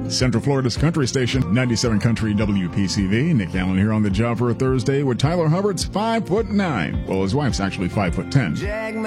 Central Florida's country station, 97 Country WPCV. Nick Allen here on the job for a Thursday with Tyler Hubbard's 5'9". Well, his wife's actually 5'10".